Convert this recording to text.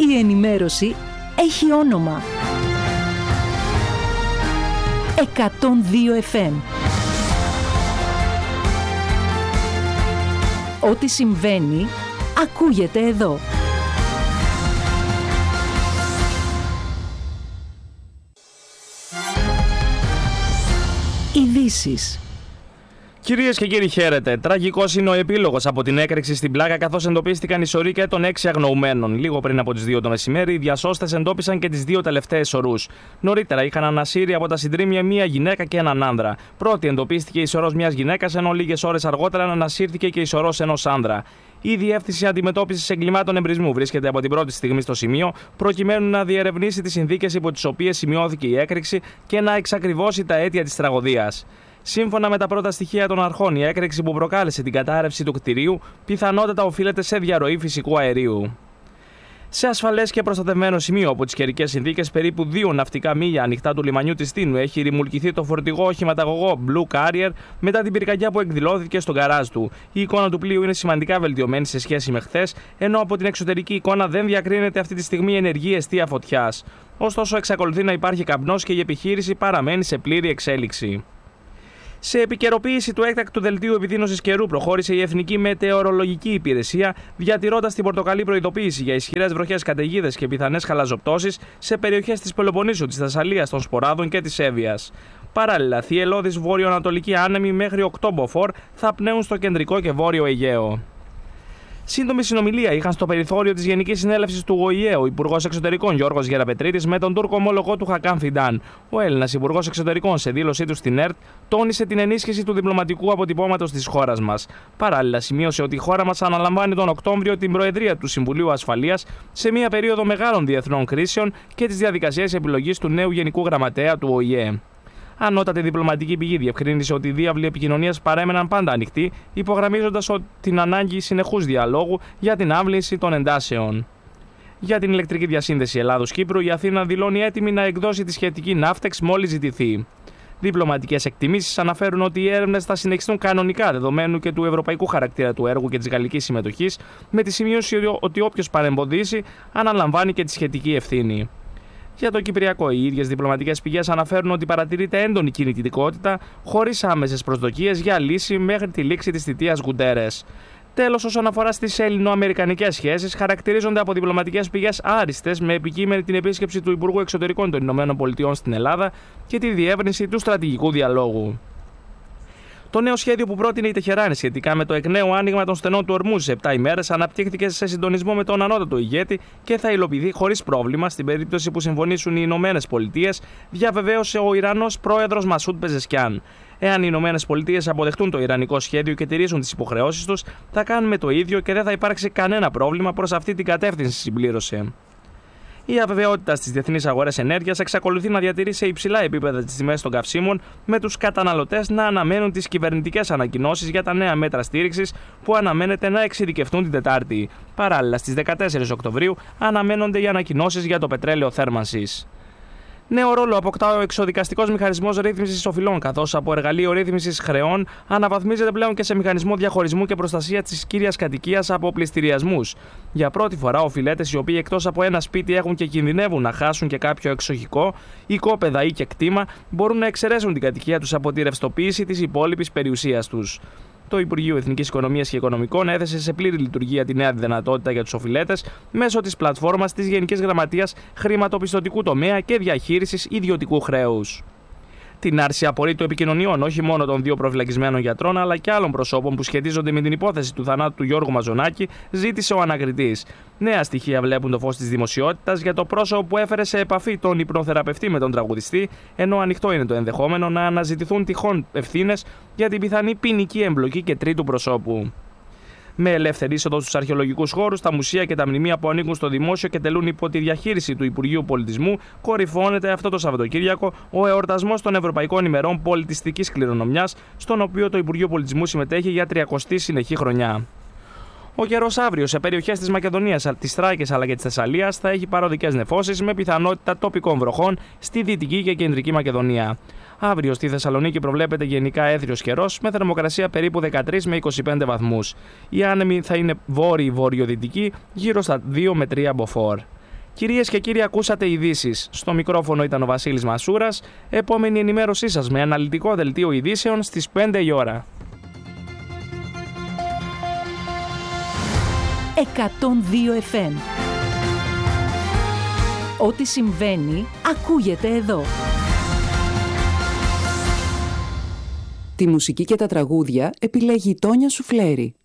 Η ενημέρωση έχει όνομα. 102 FM. Ό,τι συμβαίνει, ακούγεται εδώ. Ειδήσεις. Κυρίες και κύριοι, χαίρετε. Τραγικός είναι ο επίλογος από την έκρηξη στην Πλάκα, καθώς εντοπίστηκαν οι σωροί και των 6 αγνοουμένων. Λίγο πριν από τις 2 το μεσημέρι, οι διασώστες εντόπισαν και τις 2 τελευταίες σωρούς. Νωρίτερα είχαν ανασύρει από τα συντρίμμια μία γυναίκα και έναν άνδρα. Πρώτη εντοπίστηκε η σωρός μιας γυναίκας, ενώ λίγες ώρες αργότερα ανασύρθηκε και η σωρός ενός άνδρα. Η Διεύθυνση Αντιμετώπισης Εγκλημάτων Εμπρισμού βρίσκεται από την πρώτη στιγμή στο σημείο, προκειμένου να διερευνήσει τις συνθήκες υπό τις οποίες σημειώθηκε η έκρηξη και να εξακριβώσει τα αίτια της τραγωδίας. Σύμφωνα με τα πρώτα στοιχεία των αρχών, η έκρηξη που προκάλεσε την κατάρρευση του κτηρίου πιθανότατα οφείλεται σε διαρροή φυσικού αερίου. Σε ασφαλές και προστατευμένο σημείο από τις καιρικές συνθήκες, περίπου 2 ναυτικά μίλια ανοιχτά του λιμανιού της Τίνου, έχει ρημουλκηθεί το φορτηγό οχηματαγωγό Blue Carrier μετά την πυρκαγιά που εκδηλώθηκε στο γκαράζ του. Η εικόνα του πλοίου είναι σημαντικά βελτιωμένη σε σχέση με χθες, ενώ από την εξωτερική εικόνα δεν διακρίνεται αυτή τη στιγμή ενεργή εστία φωτιάς. Ωστόσο, εξακολουθεί να υπάρχει καπνός και η επιχείρηση παραμένει σε πλήρη εξέλιξη. Σε επικαιροποίηση του έκτακτου δελτίου επιδείνωσης καιρού, προχώρησε η Εθνική Μετεωρολογική Υπηρεσία, διατηρώντας την πορτοκαλί προειδοποίηση για ισχυρές βροχές, καταιγίδες και πιθανές χαλαζοπτώσεις σε περιοχές της Πελοποννήσου, της Θεσσαλίας, των Σποράδων και της Εύβοιας. Παράλληλα, θυελλώδεις βορειοανατολικοί άνεμοι μέχρι 8 μποφόρ θα πνέουν στο κεντρικό και βόρειο Αιγαίο. Σύντομη συνομιλία είχαν στο περιθώριο της Γενικής Συνέλευσης του ΟΗΕ ο Υπουργός Εξωτερικών Γιώργος Γεραπετρίτης με τον Τούρκο ομόλογό του Χακάν Φιντάν. Ο Έλληνας Υπουργός Εξωτερικών, σε δήλωσή του στην ΕΡΤ, τόνισε την ενίσχυση του διπλωματικού αποτυπώματος της χώρας μας. Παράλληλα, σημείωσε ότι η χώρα μας αναλαμβάνει τον Οκτώβριο την Προεδρία του Συμβουλίου Ασφαλείας σε μια περίοδο μεγάλων διεθνών κρίσεων και τις διαδικασίες επιλογής του νέου Γενικού Γραμματέα του ΟΗΕ. Ανώτατη διπλωματική πηγή διευκρίνησε ότι οι διάβλοι επικοινωνίας παρέμεναν πάντα ανοιχτοί, υπογραμμίζοντας την ανάγκη συνεχούς διαλόγου για την άμβλυνση των εντάσεων. Για την ηλεκτρική διασύνδεση Ελλάδος-Κύπρου, η Αθήνα δηλώνει έτοιμη να εκδώσει τη σχετική ναύτεξ μόλις ζητηθεί. Διπλωματικές εκτιμήσεις αναφέρουν ότι οι έρευνες θα συνεχιστούν κανονικά δεδομένου και του ευρωπαϊκού χαρακτήρα του έργου και της γαλλικής συμμετοχής, με τη σημείωση ότι όποιος παρεμποδίσει αναλαμβάνει και τη σχετική ευθύνη. Για το Κυπριακό, οι ίδιες διπλωματικές πηγές αναφέρουν ότι παρατηρείται έντονη κινητικότητα, χωρίς άμεσες προσδοκίες για λύση μέχρι τη λήξη της θητείας Γκουντέρες. Τέλος, όσον αφορά στις ελληνοαμερικανικές σχέσεις, χαρακτηρίζονται από διπλωματικές πηγές άριστες, με επικείμενη την επίσκεψη του Υπουργού Εξωτερικών των ΗΠΑ στην Ελλάδα και τη διεύρυνση του στρατηγικού διαλόγου. Το νέο σχέδιο που πρότεινε η Τεχεράνη σχετικά με το εκ νέου άνοιγμα των στενών του Ορμούζ σε 7 ημέρες αναπτύχθηκε σε συντονισμό με τον ανώτατο ηγέτη και θα υλοποιηθεί χωρίς πρόβλημα στην περίπτωση που συμφωνήσουν οι Ηνωμένες Πολιτείες, διαβεβαίωσε ο Ιρανός πρόεδρος Μασούντ Πεζεσκιάν. Εάν οι Ηνωμένες Πολιτείες αποδεχτούν το ιρανικό σχέδιο και τηρήσουν τις υποχρεώσεις τους, θα κάνουμε το ίδιο και δεν θα υπάρξει κανένα πρόβλημα προς αυτή την κατεύθυνση, συμπλήρωσε. Η αβεβαιότητα στις διεθνείς αγορές ενέργειας εξακολουθεί να διατηρεί σε υψηλά επίπεδα τις τιμές των καυσίμων, με τους καταναλωτές να αναμένουν τις κυβερνητικές ανακοινώσεις για τα νέα μέτρα στήριξης που αναμένεται να εξειδικευτούν την Τετάρτη. Παράλληλα, στις 14 Οκτωβρίου αναμένονται οι ανακοινώσεις για το πετρέλαιο θέρμανσης. Νέο ρόλο αποκτά ο εξοδικαστικός μηχανισμός ρύθμισης οφειλών, καθώς από εργαλείο ρύθμισης χρεών αναβαθμίζεται πλέον και σε μηχανισμό διαχωρισμού και προστασία της κύριας κατοικίας από πληστηριασμούς. Για πρώτη φορά, οφειλέτες οι οποίοι εκτός από ένα σπίτι έχουν και κινδυνεύουν να χάσουν και κάποιο εξοχικό, οικόπεδα ή και κτήμα, μπορούν να εξαιρέσουν την κατοικία τους από τη ρευστοποίηση της υπόλοιπης περιουσίας τους. Το Υπουργείο Εθνικής Οικονομίας και Οικονομικών έθεσε σε πλήρη λειτουργία τη νέα δυνατότητα για τους οφειλέτες μέσω της πλατφόρμας της Γενικής Γραμματείας Χρηματοπιστωτικού Τομέα και Διαχείρισης Ιδιωτικού Χρέους. Την άρση απορρίτου επικοινωνιών όχι μόνο των 2 προφυλακισμένων γιατρών, αλλά και άλλων προσώπων που σχετίζονται με την υπόθεση του θανάτου του Γιώργου Μαζονάκη, ζήτησε ο ανακριτής. Νέα στοιχεία βλέπουν το φως της δημοσιότητας για το πρόσωπο που έφερε σε επαφή τον υπνοθεραπευτή με τον τραγουδιστή, ενώ ανοιχτό είναι το ενδεχόμενο να αναζητηθούν τυχόν ευθύνες για την πιθανή ποινική εμπλοκή και τρίτου προσώπου. Με ελεύθερη είσοδο στους αρχαιολογικούς χώρους, τα μουσεία και τα μνημεία που ανήκουν στο δημόσιο και τελούν υπό τη διαχείριση του Υπουργείου Πολιτισμού, κορυφώνεται αυτό το Σαββατοκύριακο ο εορτασμός των Ευρωπαϊκών ημερών πολιτιστικής κληρονομιάς, στον οποίο το Υπουργείο Πολιτισμού συμμετέχει για 30η συνεχή χρονιά. Ο καιρός αύριο σε περιοχές της Μακεδονίας, της Θράκης αλλά και της Θεσσαλίας θα έχει παροδικές νεφώσεις με πιθανότητα τοπικών βροχών στη Δυτική και Κεντρική Μακεδονία. Αύριο στη Θεσσαλονίκη προβλέπεται γενικά έθριος καιρός με θερμοκρασία περίπου 13 με 25 βαθμούς. Οι άνεμοι θα είναι βόρειοι-βορειοδυτικοί γύρω στα 2 με 3 μποφόρ. Κυρίες και κύριοι, ακούσατε ειδήσεις. Στο μικρόφωνο ήταν ο Βασίλης Μασούρας. Επόμενη ενημέρωσή σας με αναλυτικό δελτίο ειδήσεων στις 5 η ώρα. 102 FM. Ό,τι συμβαίνει, ακούγεται εδώ. Τη μουσική και τα τραγούδια επιλέγει η Τόνια Σουφλέρη.